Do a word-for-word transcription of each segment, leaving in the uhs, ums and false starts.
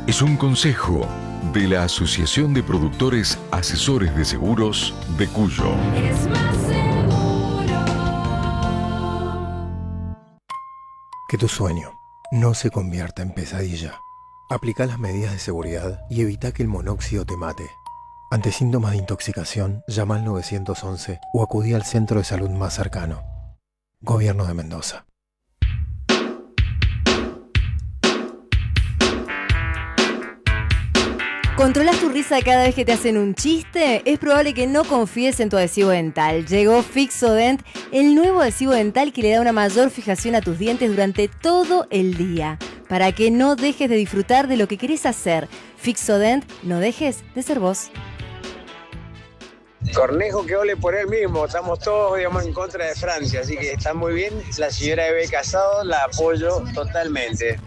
es un consejo de la Asociación de Productores Asesores de Seguros de Cuyo. Es más seguro. Que tu sueño no se convierta en pesadilla. Aplica las medidas de seguridad y evita que el monóxido te mate. Ante síntomas de intoxicación, llama al nueve once o acudí al centro de salud más cercano. Gobierno de Mendoza. ¿Controlas tu risa cada vez que te hacen un chiste? Es probable que no confíes en tu adhesivo dental. Llegó Fixodent, el nuevo adhesivo dental que le da una mayor fijación a tus dientes durante todo el día, para que no dejes de disfrutar de lo que querés hacer. Fixodent, no dejes de ser vos. Cornejo que ole por él mismo, estamos todos, digamos, en contra de Francia, así que está muy bien. La señora Eve Casado la apoyo totalmente.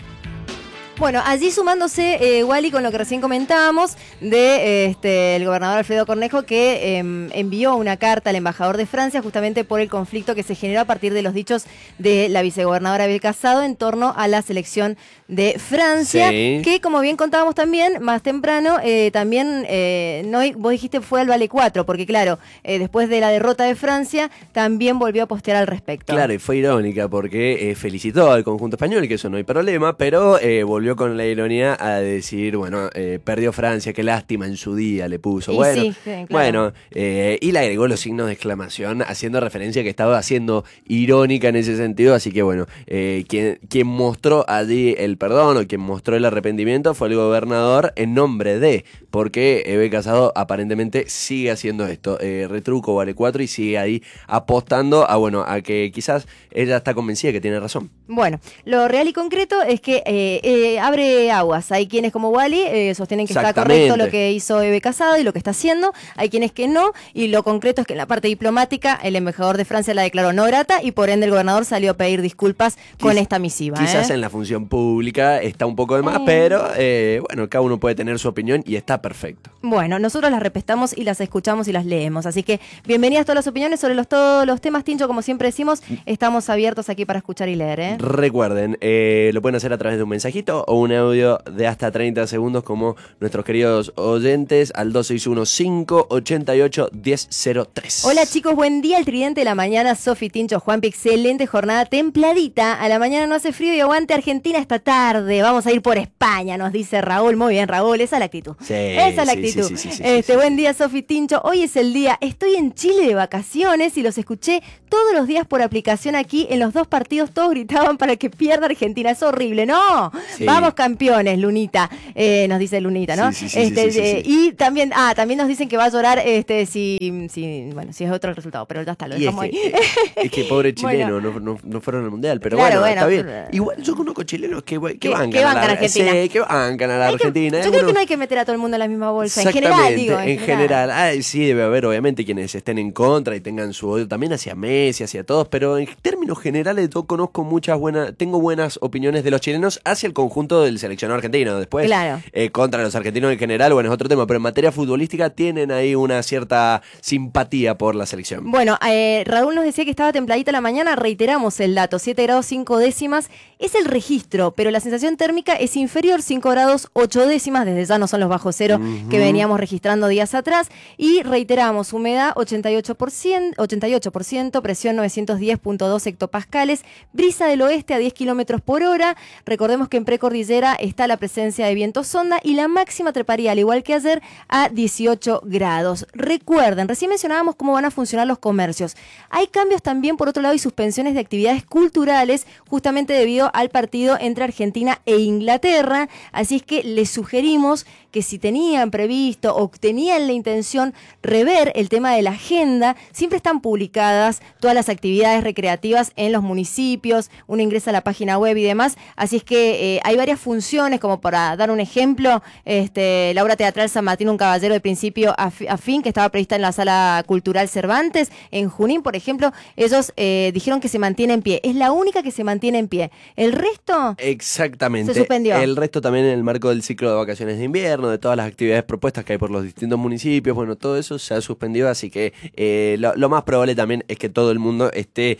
Bueno, allí sumándose, eh, Wally, con lo que recién comentábamos de eh, este, el gobernador Alfredo Cornejo, que eh, envió una carta al embajador de Francia justamente por el conflicto que se generó a partir de los dichos de la vicegobernadora Abel Casado en torno a la selección de Francia, sí. Que como bien contábamos también más temprano, eh, también, eh, no, vos dijiste fue al Vale cuatro, porque claro, eh, después de la derrota de Francia, también volvió a postear al respecto. Claro, y fue irónica porque eh, felicitó al conjunto español, que eso no hay problema, pero eh, volvió con la ironía a decir, bueno, eh, perdió Francia, qué lástima en su día, le puso. Y bueno, sí, sí, claro. bueno eh, y le agregó los signos de exclamación, haciendo referencia que estaba siendo irónica en ese sentido, así que bueno, eh, quien, quien mostró allí el perdón o quien mostró el arrepentimiento fue el gobernador en nombre de, porque Eve Casado aparentemente sigue haciendo esto, eh, retruco Vale cuatro y sigue ahí apostando a, bueno, a que quizás ella está convencida que tiene razón. Bueno, lo real y concreto es que eh, eh, abre aguas. Hay quienes como Wally eh, sostienen que está correcto lo que hizo Eve Casado y lo que está haciendo. Hay quienes que no. Y lo concreto es que en la parte diplomática el embajador de Francia la declaró no grata y por ende el gobernador salió a pedir disculpas Quiz, con esta misiva. Quizás ¿eh? en la función pública está un poco de más, eh. pero eh, bueno, cada uno puede tener su opinión y está perfecto. Bueno, nosotros las respetamos y las escuchamos y las leemos. Así que bienvenidas todas las opiniones sobre los, todos los temas, Tincho. Como siempre decimos, estamos abiertos aquí para escuchar y leer. ¿eh? Recuerden, eh, lo pueden hacer a través de un mensajito o un audio de hasta treinta segundos como nuestros queridos oyentes al dos seis uno, cinco ocho ocho, uno cero cero tres. Hola chicos, buen día, el tridente de la mañana, Sofi, Tincho, Juanpi, excelente jornada templadita, a la mañana no hace frío y aguante Argentina esta tarde, vamos a ir por España, nos dice Raúl. Muy bien, Raúl, esa es la actitud. Sí, esa es la sí, actitud. Sí, sí, sí, sí, este, sí, buen sí. día, Sofi, Tincho, hoy es el día, estoy en Chile de vacaciones y los escuché todos los días por aplicación aquí, en los dos partidos todos gritaban para que pierda Argentina, es horrible, no, sí. Vamos campeones, Lunita, eh, nos dice Lunita, ¿no? Sí, sí, sí, este, sí, sí, sí, eh, sí. Y también, ah, también nos dicen que va a llorar este, si, si, bueno, si es otro el resultado, pero ya está, lo dejamos es que, ahí. Es que pobre chileno, bueno. no, no, no fueron al mundial, pero claro, bueno, bueno, está pero... bien. Igual yo conozco chilenos que, que, que van que a la Argentina. Sí, que van a la hay Argentina. Que, yo creo que no hay que meter a todo el mundo en la misma bolsa, en general, digo. En, en general, general. Ah, sí, debe haber obviamente quienes estén en contra y tengan su odio también hacia Messi, hacia todos, pero en términos generales yo conozco muchas buenas, tengo buenas opiniones de los chilenos hacia el conjunto del seleccionado argentino. Después, claro. eh, contra los argentinos en general, bueno, es otro tema, pero en materia futbolística tienen ahí una cierta simpatía por la selección. Bueno, eh, Raúl nos decía que estaba templadita la mañana, reiteramos el dato, siete grados cinco décimas, es el registro, pero la sensación térmica es inferior, cinco grados ocho décimas, desde ya no son los bajos cero uh-huh. que veníamos registrando días atrás, y reiteramos, humedad ochenta y ocho por ciento, ochenta y ocho por ciento, presión novecientos diez punto dos hectopascales, brisa del oeste a diez kilómetros por hora, recordemos que en precordillera está la presencia de viento sonda y la máxima treparía, al igual que ayer, a dieciocho grados. Recuerden, recién mencionábamos cómo van a funcionar los comercios. Hay cambios también, por otro lado, y suspensiones de actividades culturales, justamente debido al partido entre Argentina e Inglaterra, así es que les sugerimos que si tenían previsto o tenían la intención rever el tema de la agenda, siempre están publicadas todas las actividades recreativas en los municipios, uno ingresa a la página web y demás, así es que eh, hay varias funciones, como para dar un ejemplo, este, la obra teatral San Martín, un caballero de principio a, fi, a fin, que estaba prevista en la Sala Cultural Cervantes, en Junín, por ejemplo, ellos eh, dijeron que se mantiene en pie, es la única que se mantiene en pie, el resto exactamente se suspendió. El resto también en el marco del ciclo de vacaciones de invierno, de todas las actividades propuestas que hay por los distintos municipios, bueno, todo eso se ha suspendido, así que eh, lo, lo más probable también es que todo el mundo esté o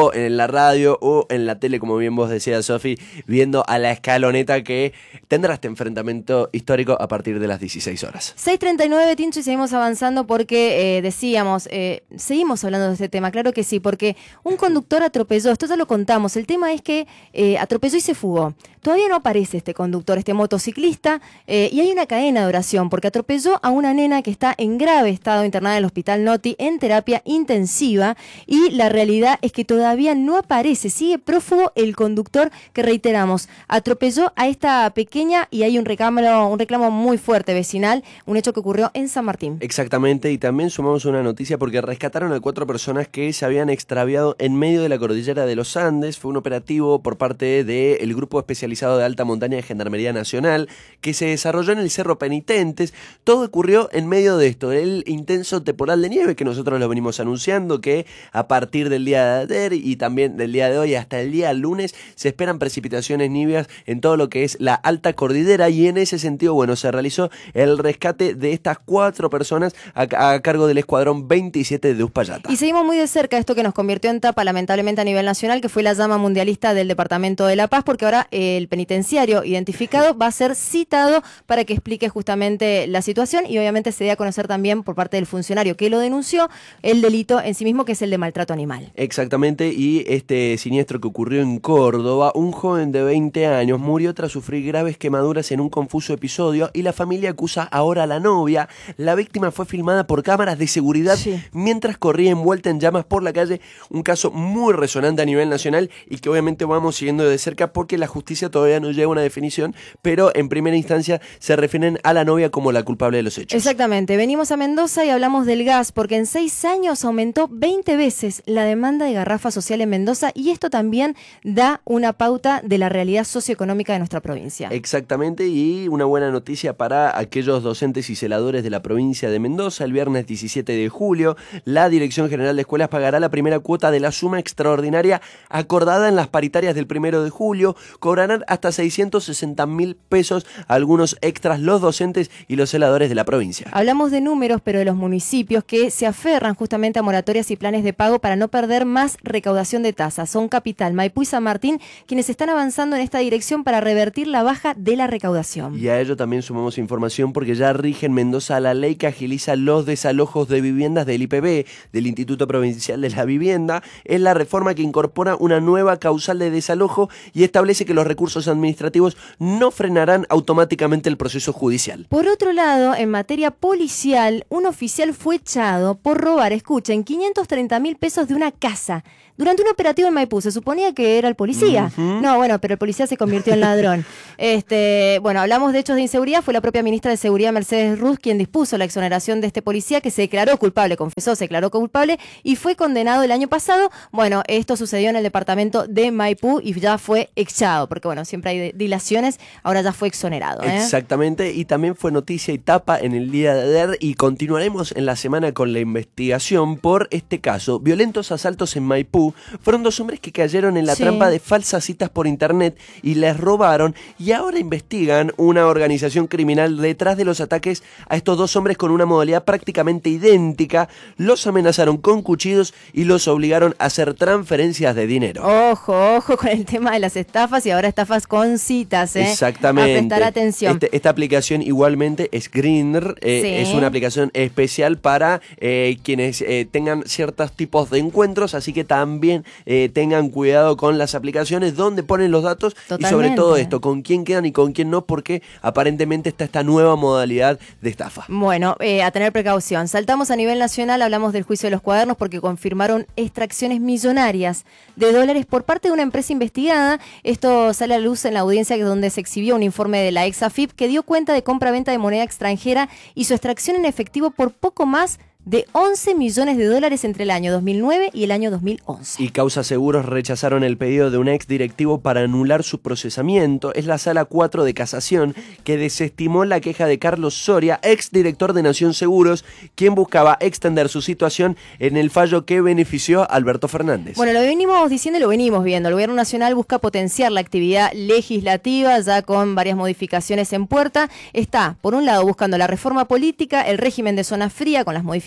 o en la radio o en la tele, como bien vos decías, Sofi, viendo a la escaloneta que tendrá este enfrentamiento histórico a partir de las dieciséis horas. seis treinta y nueve, Tincho, y seguimos avanzando porque eh, decíamos, eh, seguimos hablando de este tema, claro que sí, porque un conductor atropelló, esto ya lo contamos, el tema es que eh, atropelló y se fugó. Todavía no aparece este conductor, este motociclista, eh, y hay una cadena de oración, porque atropelló a una nena que está en grave estado internada en el Hospital Noti en terapia intensiva, y la realidad es que todavía no aparece, sigue prófugo el conductor que, reiteramos, atropelló a esta pequeña, y hay un reclamo, un reclamo muy fuerte vecinal, un hecho que ocurrió en San Martín. Exactamente, y también sumamos una noticia porque rescataron a cuatro personas que se habían extraviado en medio de la cordillera de los Andes. Fue un operativo por parte del Grupo Especializado de Alta Montaña de Gendarmería Nacional que se desarrolló en el Cerro Penitentes. Todo ocurrió en medio de esto, el intenso temporal de nieve que nosotros lo venimos anunciando, que a partir del día de ayer y también del día de hoy hasta el día lunes se esperan precipitaciones nievias en todo lo que es la alta cordillera, y en ese sentido, bueno, se realizó el rescate de estas cuatro personas a, a cargo del Escuadrón veintisiete de Uspallata. Y seguimos muy de cerca esto que nos convirtió en tapa lamentablemente a nivel nacional, que fue la llama mundialista del Departamento de La Paz, porque ahora el penitenciario identificado va a ser citado para que explique justamente la situación, y obviamente se dé a conocer también por parte del funcionario que lo denunció el delito en sí mismo, que es el de maltrato animal. Exactamente, y este siniestro que ocurrió en Córdoba, un joven de veinte años murió tras sufrir graves quemaduras en un confuso episodio, y la familia acusa ahora a la novia. La víctima fue filmada por cámaras de seguridad Sí. mientras corría envuelta en llamas por la calle, un caso muy resonante a nivel nacional y que obviamente vamos siguiendo de cerca porque la justicia todavía no llega a una definición, pero en primera instancia se refieren a la novia como la culpable de los hechos. Exactamente, venimos a Mendoza y hablamos del gas, porque en seis años aumentó veinte veces la demanda de garrafa social en Mendoza, y esto también da una pauta de la realidad socioeconómica de nuestra provincia. Exactamente, y una buena noticia para aquellos docentes y celadores de la provincia de Mendoza. El viernes diecisiete de julio, la Dirección General de Escuelas pagará la primera cuota de la suma extraordinaria acordada en las paritarias del primero de julio. Cobrarán hasta seiscientos sesenta mil pesos, algunos extras los docentes y los celadores de la provincia. Hablamos de números, pero de los municipios que se aferran justamente a moratorias y planes de pago para no perder más recaudación de tasas. Son Capital, Maipú y San Martín quienes están avanzando en esta dirección para revertir la baja de la recaudación. Y a ello también sumamos información porque ya rige en Mendoza la ley que agiliza los desalojos de viviendas del I P B, del Instituto Provincial de la Vivienda. Es la reforma que incorpora una nueva causal de desalojo y establece que los recursos administrativos no frenarán automáticamente el proceso judicial. Por otro lado, en materia policial, un oficial fue echado por robar, escuchen, quinientos treinta mil pesos de una casa durante un operativo en Maipú. Se suponía que era el policía. Uh-huh. No, bueno, pero el policía se convirtió en ladrón. Este, bueno, hablamos de hechos de inseguridad. Fue la propia ministra de Seguridad, Mercedes Ruz, quien dispuso la exoneración de este policía, que se declaró culpable, confesó, se declaró culpable y fue condenado el año pasado. Bueno, esto sucedió en el departamento de Maipú y ya fue echado, porque bueno, siempre hay dilaciones, ahora ya fue exonerado. ¿eh? Exactamente, y también fue noticia y tapa en el día de ayer, y continuaremos en la semana con la investigación por este caso. Violentos asaltos en Maipú. Fueron dos hombres que cayeron en la sí. trampa de falsas citas por internet y les robaron, y ahora investigan una organización criminal detrás de los ataques a estos dos hombres con una modalidad prácticamente idéntica. Los amenazaron con cuchillos y los obligaron a hacer transferencias de dinero. Ojo, ojo con el tema de las estafas, y ahora estafas con citas, ¿eh? Exactamente. A prestar atención. Este, esta aplicación igualmente es Grindr, eh, sí. es una aplicación especial para eh, quienes eh, tengan ciertos tipos de encuentros, así que también También eh, tengan cuidado con las aplicaciones donde ponen los datos. Totalmente. Y sobre todo esto, con quién quedan y con quién no, porque aparentemente está esta nueva modalidad de estafa. Bueno, eh, a tener precaución. Saltamos a nivel nacional, hablamos del juicio de los cuadernos porque confirmaron extracciones millonarias de dólares por parte de una empresa investigada. Esto sale a la luz en la audiencia donde se exhibió un informe de la ex A F I P que dio cuenta de compra-venta de moneda extranjera y su extracción en efectivo por poco más de once millones de dólares entre el año dos mil nueve y el año dos mil once. Y Causa Seguros rechazaron el pedido de un ex directivo para anular su procesamiento. Es la Sala cuatro de Casación que desestimó la queja de Carlos Soria, ex director de Nación Seguros, quien buscaba extender su situación en el fallo que benefició a Alberto Fernández. Bueno, lo venimos diciendo y lo venimos viendo. El Gobierno Nacional busca potenciar la actividad legislativa ya con varias modificaciones en puerta. Está, por un lado, buscando la reforma política, el régimen de zona fría con las modificaciones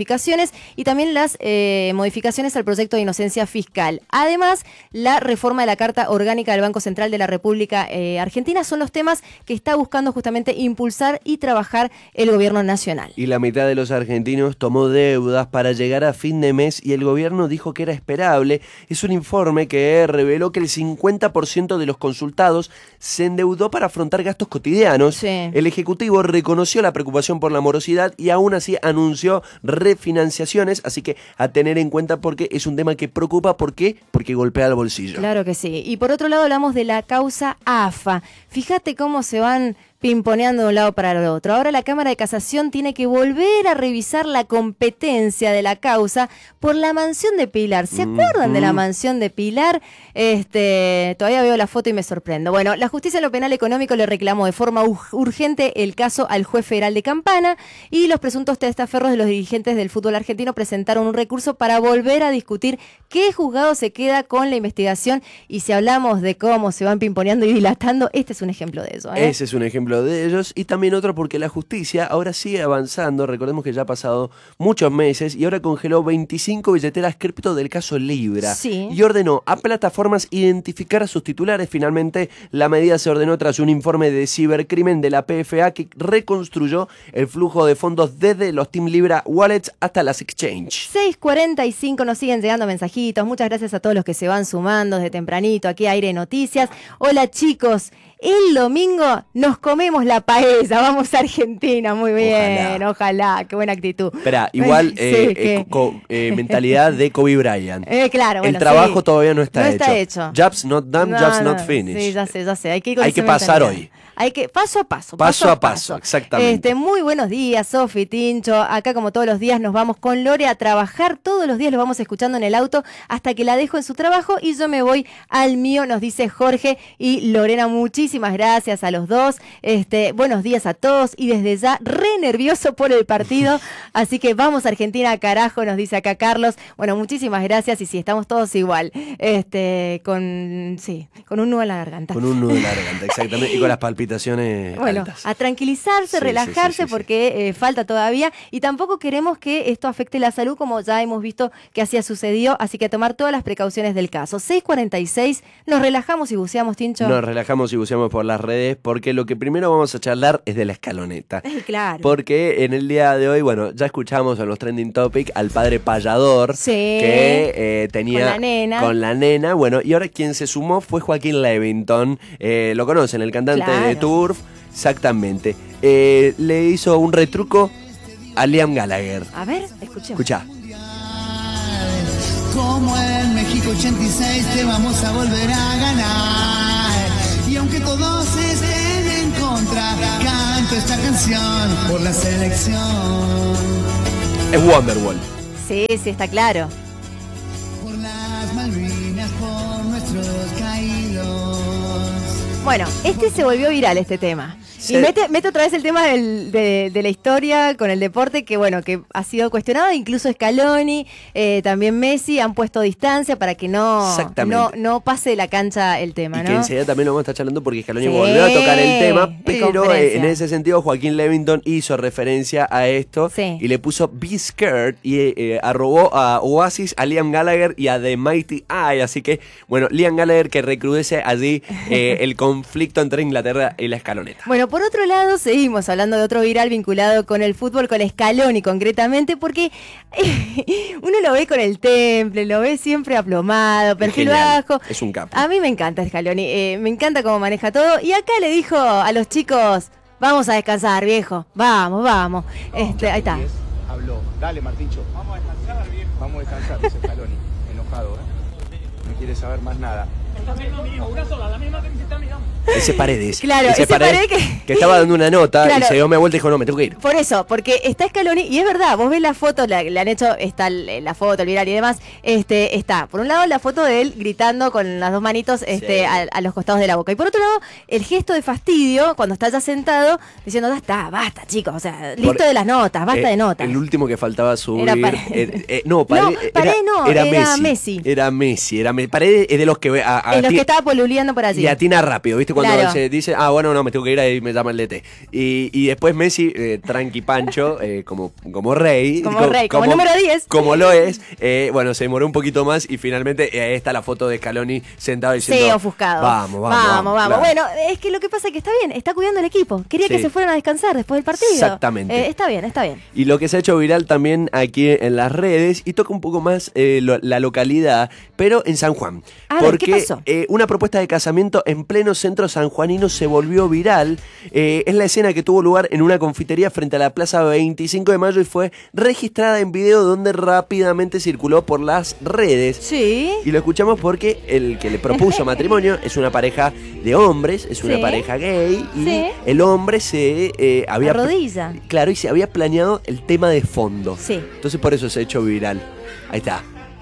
modificaciones y también las eh, modificaciones al proyecto de inocencia fiscal. Además, la reforma de la Carta Orgánica del Banco Central de la República eh, Argentina son los temas que está buscando justamente impulsar y trabajar el gobierno nacional. Y la mitad de los argentinos tomó deudas para llegar a fin de mes y el gobierno dijo que era esperable. Es un informe que reveló que el cincuenta por ciento de los consultados se endeudó para afrontar gastos cotidianos. Sí. El Ejecutivo reconoció la preocupación por la morosidad y aún así anunció refinanciaciones, así que a tener en cuenta porque es un tema que preocupa. ¿Por qué? Porque golpea el bolsillo. Claro que sí. Y por otro lado hablamos de la causa A F A. Fíjate cómo se van pimponeando de un lado para el otro. Ahora la Cámara de Casación tiene que volver a revisar la competencia de la causa por la mansión de Pilar. ¿Se acuerdan mm-hmm. de la mansión de Pilar? Este, todavía veo la foto y me sorprendo. Bueno, la justicia en lo penal económico le reclamó de forma urgente el caso al juez federal de Campana y los presuntos testaferros de los dirigentes del fútbol argentino presentaron un recurso para volver a discutir qué juzgado se queda con la investigación. Y si hablamos de cómo se van pimponeando y dilatando, este es un ejemplo de eso, ¿eh? Ese es un ejemplo de ellos y también otro porque la justicia ahora sigue avanzando. Recordemos que ya ha pasado muchos meses y ahora congeló veinticinco billeteras cripto del caso Libra. Sí. Y ordenó a plataformas identificar a sus titulares. Finalmente la medida se ordenó tras un informe de cibercrimen de la P F A que reconstruyó el flujo de fondos desde los Team Libra Wallets hasta las exchange. seis cuarenta y cinco, nos siguen llegando mensajitos. Muchas gracias a todos los que se van sumando desde tempranito aquí a Aire Noticias. Hola chicos, el domingo nos comemos la paella, vamos a Argentina, muy bien, ojalá, ojalá qué buena actitud. Espera, igual sí, eh, que... eh, co, eh, mentalidad de Kobe Bryant. Eh, claro, bueno, el trabajo sí. todavía no está, no hecho. está hecho. Jobs not done, no, jobs no, not finished. Sí, ya sé, ya sé. Hay que, ir con Hay que esa pasar mentalidad. hoy. Hay que, paso a paso, paso, paso a paso, paso, exactamente. Este, muy buenos días, Sofi, Tincho. Acá como todos los días nos vamos con Lore a trabajar. Todos los días lo vamos escuchando en el auto hasta que la dejo en su trabajo y yo me voy al mío, nos dice Jorge y Lorena. Muchísimas gracias a los dos. Este, buenos días a todos y desde ya re nervioso por el partido. Así que vamos a Argentina, carajo, nos dice acá Carlos. Bueno, muchísimas gracias y sí, estamos todos igual. Este, con, sí, con un nudo en la garganta. Con un nudo en la garganta, exactamente. Y con las palpitaciones Bueno, altas. a tranquilizarse, sí, relajarse sí, sí, sí, porque sí. Eh, falta todavía y tampoco queremos que esto afecte la salud como ya hemos visto que así ha sucedido, así que a tomar todas las precauciones del caso. seis cuarenta y seis, nos relajamos y buceamos, Tincho. Nos relajamos y buceamos por las redes porque lo que primero vamos a charlar es de la escaloneta. Eh, claro. Porque en el día de hoy, bueno, ya escuchamos en los Trending Topic al padre payador sí, que eh, tenía con la nena. Con la nena, bueno, y ahora quien se sumó fue Joaquín Levington. Eh, lo conocen, el cantante claro. de Turf. Exactamente. Eh, le hizo un retruco a Liam Gallagher. A ver, escuchemos. Escuchá. Como en México ochenta y seis te vamos a volver a ganar. Y aunque todos estén en contra, canto esta canción por la selección. Es Wonderwall. Sí, sí, está claro. Por las Malvinas, por nuestros caídos. Bueno, este se volvió viral, este tema. Sí. Y mete, mete otra vez el tema del, de, de la historia con el deporte, que bueno, que ha sido cuestionado, incluso Scaloni, eh, también Messi, han puesto distancia para que no, no, no pase de la cancha el tema, y ¿no? que enseguida también lo vamos a estar charlando porque Scaloni Sí, volvió a tocar el tema, pero en, eh, en ese sentido Joaquín Levington hizo referencia a esto sí. y le puso Be Scared y eh, arrobó a Oasis, a Liam Gallagher y a The Mighty Eye, así que bueno, Liam Gallagher que recrudece allí eh, el conflicto entre Inglaterra y la escaloneta. Bueno, por otro lado, seguimos hablando de otro viral vinculado con el fútbol, con Scaloni concretamente, porque eh, uno lo ve con el temple, lo ve siempre aplomado, perfil bajo. Es un capo. A mí me encanta Scaloni, eh, me encanta cómo maneja todo. Y acá le dijo a los chicos, vamos a descansar, viejo, vamos, vamos. Este, ahí está. Habló, dale Martincho. Vamos a descansar, viejo. Vamos a descansar, dice Scaloni, enojado, ¿eh? No quiere saber más nada. La misma mía, una sola, la misma camiseta mía. Ese Paredes. Claro, ese, ese Paredes, Paredes que... que estaba dando una nota Claro. y se dio media vuelta y dijo, no, me tengo que ir. Por eso, porque está Scaloni, y es verdad, vos ves la foto, la, le han hecho, está la foto, el viral y demás, este, está, por un lado la foto de él gritando con las dos manitos este, Sí. a, a los costados de la boca, y por otro lado, el gesto de fastidio, cuando está ya sentado, diciendo, ya está, basta chicos, o sea, listo Por- de las notas, basta Eh, de notas. El último que faltaba subir. Era Paredes. eh, eh, no, Paredes, No, Paredes no, era Messi. Era Messi. Era Messi. Era Me- Paredes es de los que. A, a En los ti- que estaba poluleando por allí. Y atina rápido, ¿viste? cuando Claro. se dice, ah, bueno, no, me tengo que ir ahí, me llama el D T. Y, y después Messi, eh, tranqui Pancho, eh, como, como rey. Como rey, como número diez. Como lo es. eh, bueno, se demoró un poquito más y finalmente eh, ahí está la foto de Scaloni sentado diciendo... Sí, ofuscado. Vamos, vamos, Vamos, vamos, vamos. claro. Bueno, es que lo que pasa es que está bien, está cuidando el equipo. Quería que Sí. se fueran a descansar después del partido. Exactamente. Eh, está bien, está bien. Y lo que se ha hecho viral también aquí en las redes, y toca un poco más eh, lo- la localidad, pero en San Juan. A ver, porque ¿qué pasó? eh, una propuesta de casamiento en pleno centro sanjuanino se volvió viral. Eh, es la escena que tuvo lugar en una confitería frente a la plaza veinticinco de mayo y fue registrada en video donde rápidamente circuló por las redes. Sí. Y lo escuchamos porque el que le propuso matrimonio es una pareja de hombres, es una Sí. pareja gay, y Sí. el hombre se eh, había... Arrodilla. Claro, y se había planeado el tema de fondo. Sí. Entonces por eso se ha hecho viral. Ahí está.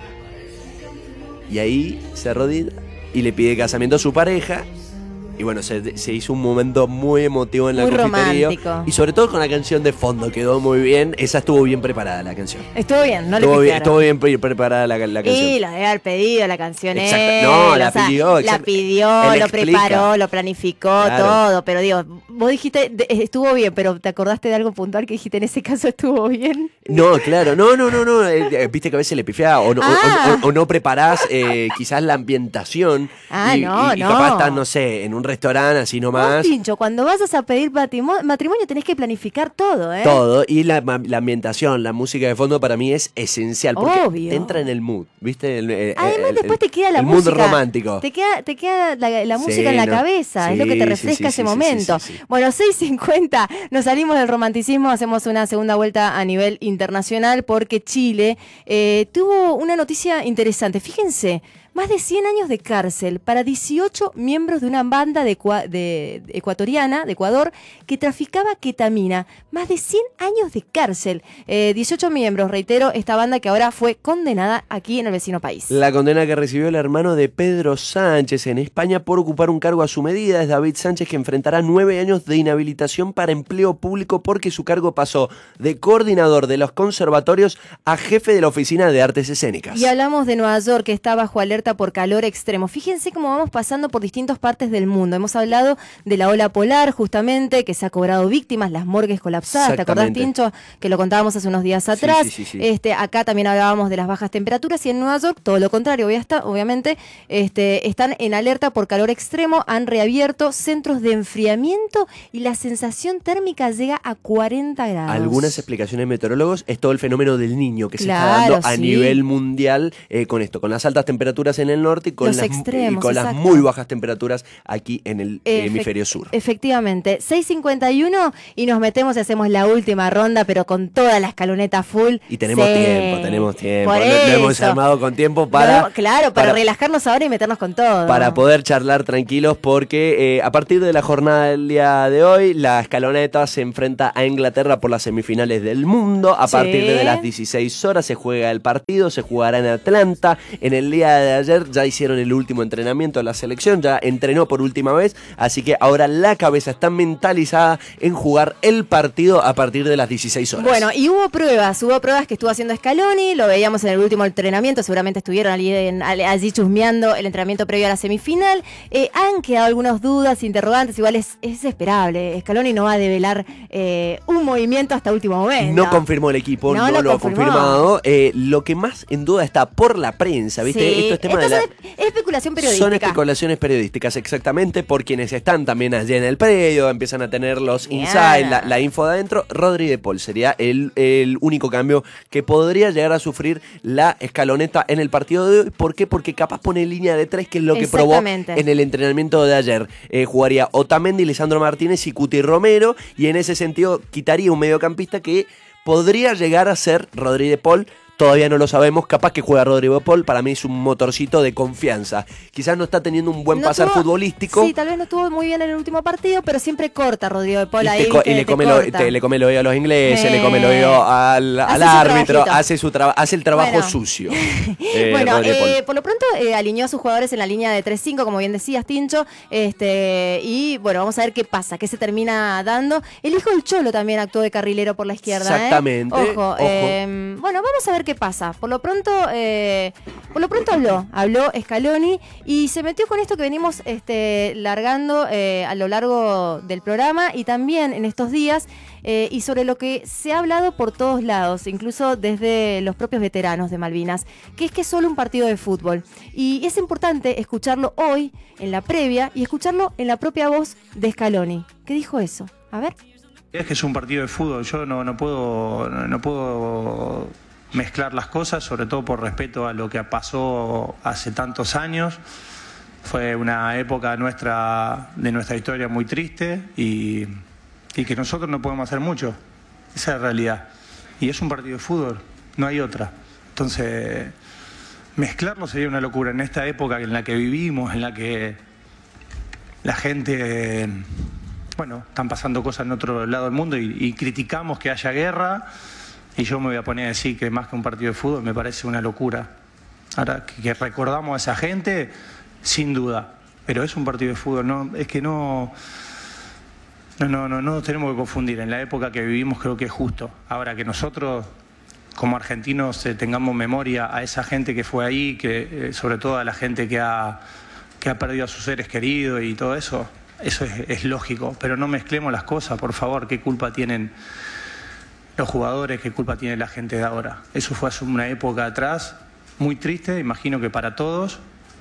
Y ahí se arrodilla y le pide casamiento a su pareja. Y bueno, se, se hizo un momento muy emotivo en la Muy confitería. romántico. Y sobre todo con la canción de fondo, quedó muy bien. Esa estuvo bien preparada la canción. Estuvo bien, no estuvo, le bien, pifiaron. estuvo bien pre- preparada la, la canción. Y lo debe haber pedido la canción Exacto. él, No, la o sea, pidió, La exacto. pidió, Él lo explica. preparó, lo planificó, Claro. todo. Pero digo, vos dijiste, de- estuvo bien, pero ¿te acordaste de algo puntual que dijiste en ese caso estuvo bien? No, claro, no, no, no, no. eh, eh, Viste que a veces le pifiás o no, o- Ah. o, o- o no preparás eh, quizás la ambientación. Ah, y, no, y- y no. capaz estás, no sé, en un restaurante así Vos, nomás. Pincho, cuando vas a pedir matrimo- matrimonio tenés que planificar todo, ¿eh? Todo, y la, ma- la ambientación, la música de fondo para mí es esencial, porque Obvio. te entra en el mood, ¿viste? El, el- Además, el- después el- te queda la el música. mood romántico. Te queda, te queda la, la Sí, música en la no. cabeza, es lo que Sí, te sí, refresca sí, ese sí, sí, momento. sí, sí, sí. Bueno, seis cincuenta, nos salimos del romanticismo, hacemos una segunda vuelta a nivel internacional porque Chile eh, tuvo una noticia interesante. Fíjense, más de cien años de cárcel para dieciocho miembros de una banda de, Ecua- de- de ecuatoriana, de Ecuador, que traficaba ketamina. Más de cien años de cárcel. Eh, dieciocho miembros, reitero, esta banda que ahora fue condenada aquí en el vecino país. La condena que recibió el hermano de Pedro Sánchez en España por ocupar un cargo a su medida es David Sánchez, que enfrentará nueve años de inhabilitación para empleo público porque su cargo pasó de coordinador de los conservatorios a jefe de la Oficina de Artes Escénicas. Y hablamos de Nueva York, que está bajo alerta por calor extremo. Fíjense cómo vamos pasando por distintas partes del mundo. Hemos hablado de la ola polar, justamente, que se ha cobrado víctimas, las morgues colapsadas. ¿Te acordás, Exactamente. Tincho? Que lo contábamos hace unos días atrás. sí, sí, sí. Este, acá también hablábamos de las bajas temperaturas y en Nueva York, todo lo contrario, obvia- está- obviamente, este, están en alerta por calor extremo, han reabierto centros de enfriamiento y la sensación térmica llega a cuarenta grados. Algunas explicaciones de meteorólogos es todo el fenómeno del niño que se Claro, está dando a sí. nivel mundial eh, con esto, con las altas temperaturas en el norte y con, Los las, extremos, y con las exacto. muy bajas temperaturas aquí en el Efect- hemisferio sur. Efectivamente, seis cincuenta y uno y nos metemos y hacemos la última ronda, pero con toda la escaloneta full. Y tenemos Sí. tiempo, tenemos tiempo. Por Lo, lo hemos eso. armado con tiempo Lo para... hemos- claro, para, para- relajarnos ahora y meternos con todo. Para poder charlar tranquilos porque eh, a partir de la jornada del día de hoy la escaloneta se enfrenta a Inglaterra por las semifinales del mundo. A Sí. partir de las dieciséis horas se juega el partido, se jugará en Atlanta. En el día de ayer ya hicieron el último entrenamiento de la selección, ya entrenó por última vez, así que ahora la cabeza está mentalizada en jugar el partido a partir de las dieciséis horas. Bueno, y hubo pruebas, hubo pruebas que estuvo haciendo Scaloni, lo veíamos en el último entrenamiento, seguramente estuvieron allí, en- allí chusmeando el entrenamiento previo a la semifinal. Eh, han quedado algunas dudas, interrogantes, igual es, es esperable. Scaloni no va a develar eh, un movimiento hasta último momento. No confirmó el equipo, No no, lo lo ha confirmó. confirmado. Eh, lo que más en duda está por la prensa, ¿viste? Sí, Esto es tema de esto la... es- es especulación periodística. Son especulaciones periodísticas, exactamente, por quienes están también allí en el predio, empiezan a tener los Bien. insights, la, la info de adentro. Rodri de Paul sería el, el único cambio que podría llegar a sufrir la escaloneta en el partido de hoy. ¿Por qué? Porque capaz pone línea de tres, que es lo que probó Exactamente. en el entrenamiento de ayer. Eh, jugaría Otamendi, Lisandro Martínez y Cuti Romero, y en ese sentido quitaría un mediocampista que podría llegar a ser Rodri de Paul. Todavía no lo sabemos, capaz que juega Rodrigo Paul, para mí es un motorcito de confianza. Quizás no está teniendo un buen No pasar tuvo- futbolístico. Sí, tal vez no estuvo muy bien en el último partido, pero siempre corta Rodrigo de Paul y, ahí. te co- viste, y le, te come lo, corta. te- le come el oído a los ingleses, Eh. le come el oído al, al Hace su árbitro, trabajito. hace, su traba- hace el trabajo Bueno. sucio. eh, Bueno, Rodrigo Paul. eh, por lo pronto eh, alineó a sus jugadores en la línea de tres cinco, como bien decías, Tincho. Este, y bueno, vamos a ver qué pasa, qué se termina dando. El hijo del Cholo también actuó de carrilero por la izquierda. ¿eh? Exactamente, Ojo. ojo. eh, bueno, vamos a ver ver qué pasa. Por lo pronto, eh, por lo pronto habló, habló Scaloni y se metió con esto que venimos este, largando eh, a lo largo del programa y también en estos días, eh, y sobre lo que se ha hablado por todos lados, incluso desde los propios veteranos de Malvinas, que es que es solo un partido de fútbol. Y es importante escucharlo hoy, en la previa, y escucharlo en la propia voz de Scaloni. ¿Qué dijo eso? A ver. Es que es un partido de fútbol, yo no, no puedo no puedo mezclar las cosas, sobre todo por respeto a lo que pasó hace tantos años. Fue una época nuestra de nuestra historia muy triste y, y que nosotros no podemos hacer mucho. Esa es la realidad. Y es un partido de fútbol, no hay otra. Entonces, mezclarlo sería una locura en esta época en la que vivimos, en la que la gente... Bueno, están pasando cosas en otro lado del mundo y, y criticamos que haya guerra y yo me voy a poner a decir que más que un partido de fútbol me parece una locura. Ahora, que, que recordamos a esa gente, sin duda, pero es un partido de fútbol, no, es que no, no, no, no, no nos tenemos que confundir. En la época que vivimos creo que es justo. Ahora que nosotros, como argentinos, eh, tengamos memoria a esa gente que fue ahí, que eh, sobre todo a la gente que ha, que ha perdido a sus seres queridos y todo eso. Eso es, es lógico, pero no mezclemos las cosas, por favor. ¿Qué culpa tienen los jugadores? ¿Qué culpa tiene la gente de ahora? Eso fue hace una época atrás, muy triste, imagino que para todos,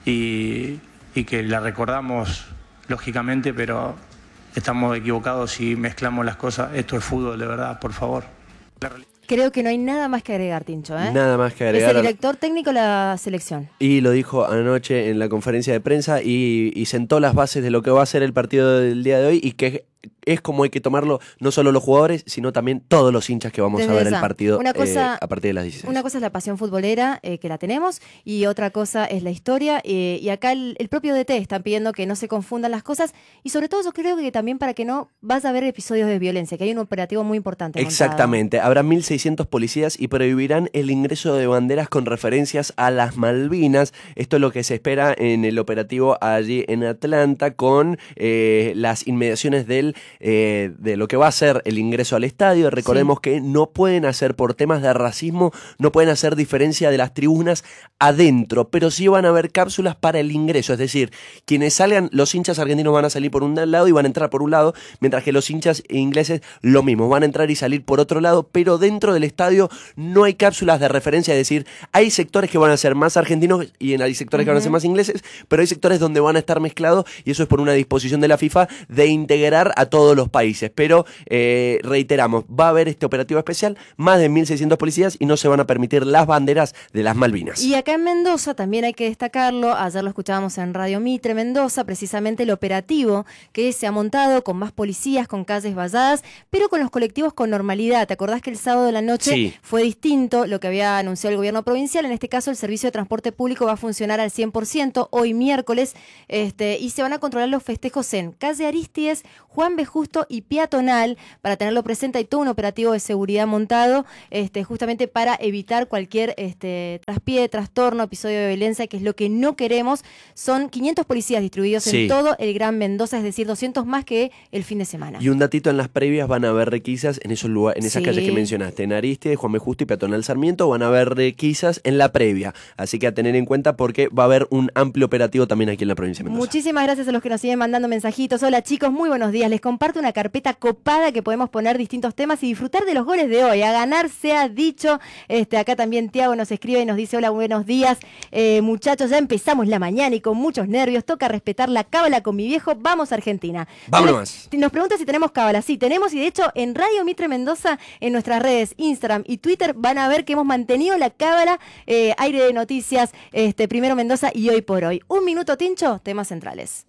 y, y que la recordamos lógicamente, pero estamos equivocados si mezclamos las cosas. Esto es fútbol, de verdad, por favor. La... Creo que no hay nada más que agregar, Tincho, ¿eh? Nada más que agregar. Es el director técnico de la selección. Y lo dijo anoche en la conferencia de prensa y, y sentó las bases de lo que va a ser el partido del día de hoy y que es como hay que tomarlo no solo los jugadores, sino también todos los hinchas que vamos Desde a ver esa. el partido Una cosa, eh, a partir de las dieciséis. Una cosa es la pasión futbolera, eh, que la tenemos, y otra cosa es la historia. Eh, y acá el, el propio D T está pidiendo que no se confundan las cosas y sobre todo yo creo que también para que no vas a ver episodios de violencia, que hay un operativo muy importante montado. Exactamente, habrá mil seiscientos policías y prohibirán el ingreso de banderas con referencias a las Malvinas. Esto es lo que se espera en el operativo allí en Atlanta con eh, las inmediaciones del... Eh, de lo que va a ser el ingreso al estadio. Recordemos sí. que no pueden hacer, por temas de racismo, no pueden hacer diferencia de las tribunas adentro, pero sí van a haber cápsulas para el ingreso, es decir, quienes salgan, los hinchas argentinos van a salir por un lado y van a entrar por un lado, mientras que los hinchas ingleses lo mismo, van a entrar y salir por otro lado, pero dentro del estadio no hay cápsulas de referencia, es decir, hay sectores que van a ser más argentinos y hay sectores uh-huh. que van a ser más ingleses, pero hay sectores donde van a estar mezclados y eso es por una disposición de la FIFA de integrar a todos los países. Pero eh, reiteramos, va a haber este operativo especial, más de mil seiscientos policías y no se van a permitir las banderas de las Malvinas. Y acá en Mendoza también hay que destacarlo, ayer lo escuchábamos en Radio Mitre Mendoza, precisamente el operativo que se ha montado con más policías, con calles valladas, pero con los colectivos con normalidad. ¿Te acordás que el sábado de la noche sí. fue distinto lo que había anunciado el gobierno provincial? En este caso el servicio de transporte público va a funcionar al cien por ciento hoy miércoles este, y se van a controlar los festejos en calle Aristides, Juan B. Justo y Peatonal. Para tenerlo presente, hay todo un operativo de seguridad montado este, justamente para evitar cualquier este, traspié, trastorno, episodio de violencia, que es lo que no queremos. Son quinientos policías distribuidos sí. en todo el Gran Mendoza, es decir, doscientos más que el fin de semana. Y un datito, en las previas van a haber requisas en esos lugares, en esas sí. calles que mencionaste, en Aristides, Juan B. Justo y Peatonal Sarmiento, van a haber requisas en la previa. Así que a tener en cuenta porque va a haber un amplio operativo también aquí en la provincia de Mendoza. Muchísimas gracias a los que nos siguen mandando mensajitos. Hola chicos, muy buenos días. Les comparto una carpeta copada que podemos poner distintos temas y disfrutar de los goles de hoy. A ganar se ha dicho. Este, acá también Tiago nos escribe y nos dice: hola, buenos días. Eh, muchachos, ya empezamos la mañana y con muchos nervios. Toca respetar la cábala con mi viejo. Vamos Argentina. Vámonos. Nos pregunta si tenemos cábala. Sí, tenemos, y de hecho en Radio Mitre Mendoza, en nuestras redes Instagram y Twitter, van a ver que hemos mantenido la cábala. Eh, aire de noticias, este, Primero Mendoza y Hoy por Hoy. Un minuto, Tincho, temas centrales.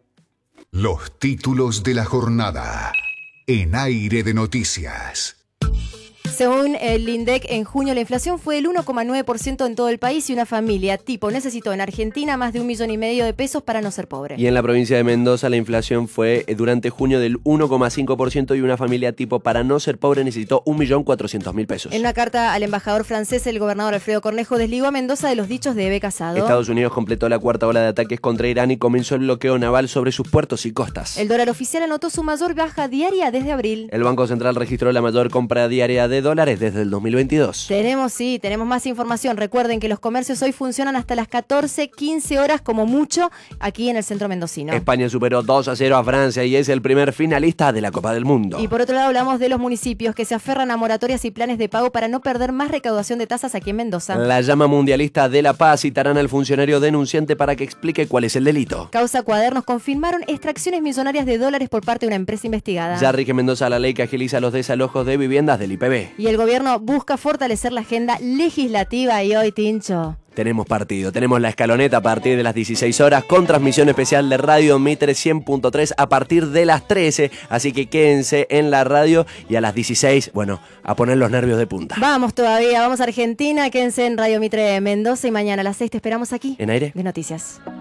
Los títulos de la jornada en Aire de Noticias. Según el INDEC, en junio la inflación fue del uno coma nueve por ciento en todo el país y una familia tipo necesitó en Argentina más de un millón y medio de pesos para no ser pobre. Y en la provincia de Mendoza la inflación fue durante junio del uno coma cinco por ciento y una familia tipo para no ser pobre necesitó un millón cuatrocientos mil pesos. En una carta al embajador francés, el gobernador Alfredo Cornejo desligó a Mendoza de los dichos de Eve Casado. Estados Unidos completó la cuarta ola de ataques contra Irán y comenzó el bloqueo naval sobre sus puertos y costas. El dólar oficial anotó su mayor baja diaria desde abril. El Banco Central registró la mayor compra diaria de dólares dólares desde el dos mil veintidós. Tenemos, sí, tenemos más información. Recuerden que los comercios hoy funcionan hasta las catorce, quince horas como mucho aquí en el centro mendocino. España superó dos a cero a Francia y es el primer finalista de la Copa del Mundo. Y por otro lado hablamos de los municipios que se aferran a moratorias y planes de pago para no perder más recaudación de tasas aquí en Mendoza. La llama mundialista de la paz citarán al funcionario denunciante para que explique cuál es el delito. Causa Cuadernos confirmaron extracciones millonarias de dólares por parte de una empresa investigada. Ya rige Mendoza la ley que agiliza los desalojos de viviendas del I P B. Y el gobierno busca fortalecer la agenda legislativa y hoy, Tincho, tenemos partido, tenemos la escaloneta a partir de las dieciséis horas con transmisión especial de Radio Mitre cien punto tres a partir de las trece, así que quédense en la radio y a las dieciséis, bueno, a poner los nervios de punta. Vamos todavía, vamos a Argentina, quédense en Radio Mitre Mendoza y mañana a las seis te esperamos aquí en Aire de Noticias.